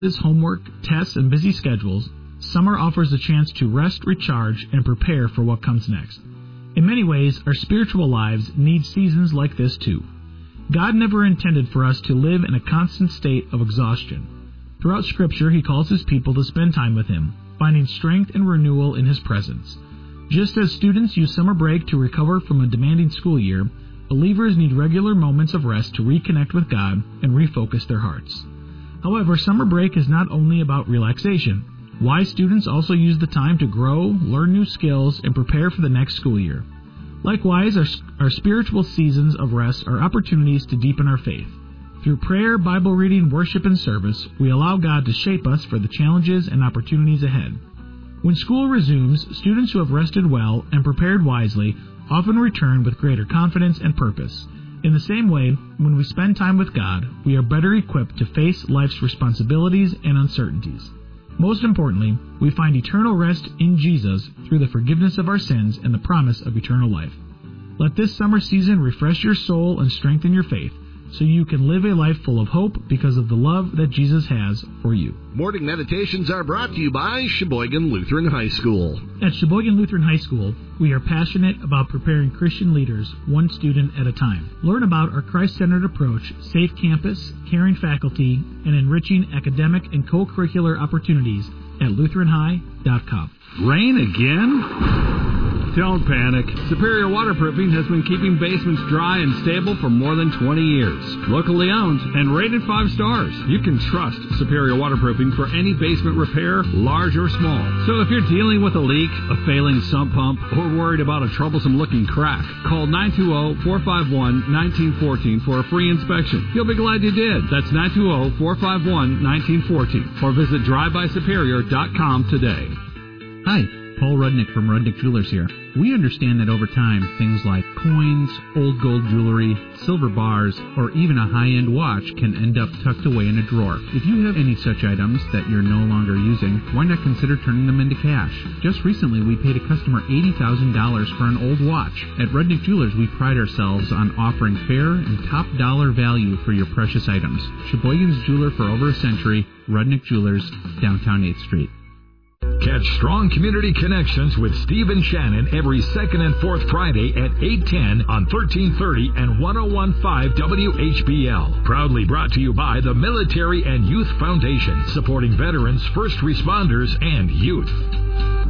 Homework, tests, and busy schedules, summer offers a chance to rest, recharge, and prepare for what comes next. In many ways, our spiritual lives need seasons like this too. God never intended for us to live in a constant state of exhaustion. Throughout Scripture, He calls His people to spend time with Him, finding strength and renewal in His presence. Just as students use summer break to recover from a demanding school year, believers need regular moments of rest to reconnect with God and refocus their hearts. However, summer break is not only about relaxation. Wise students also use the time to grow, learn new skills, and prepare for the next school year. Likewise, our spiritual seasons of rest are opportunities to deepen our faith. Through prayer, Bible reading, worship, and service, we allow God to shape us for the challenges and opportunities ahead. When school resumes, students who have rested well and prepared wisely often return with greater confidence and purpose. In the same way, when we spend time with God, we are better equipped to face life's responsibilities and uncertainties. Most importantly, we find eternal rest in Jesus through the forgiveness of our sins and the promise of eternal life. Let this summer season refresh your soul and strengthen your faith, so you can live a life full of hope because of the love that Jesus has for you. Morning meditations are brought to you by Sheboygan Lutheran High School. At Sheboygan Lutheran High School, we are passionate about preparing Christian leaders one student at a time. Learn about our Christ-centered approach, safe campus, caring faculty, and enriching academic and co-curricular opportunities at lutheranhigh.com. Rain again? Don't panic. Superior Waterproofing has been keeping basements dry and stable for more than 20 years. Locally owned and rated 5 stars. You can trust Superior Waterproofing for any basement repair, large or small. So if you're dealing with a leak, a failing sump pump, or worried about a troublesome-looking crack, call 920-451-1914 for a free inspection. You'll be glad you did. That's 920-451-1914. Or visit drivebysuperior.com today. Hi, Paul Rudnick from Rudnick Jewelers here. We understand that over time, things like coins, old gold jewelry, silver bars, or even a high-end watch can end up tucked away in a drawer. If you have any such items that you're no longer using, why not consider turning them into cash? Just recently, we paid a customer $80,000 for an old watch. At Rudnick Jewelers, we pride ourselves on offering fair and top dollar value for your precious items. Sheboygan's jeweler for over a century, Rudnick Jewelers, downtown 8th Street. Catch Strong Community Connections with Steve and Shannon every second and fourth Friday at 8:10 on 1330 and 101.5 WHBL. Proudly brought to you by the Military and Youth Foundation, supporting veterans, first responders, and youth.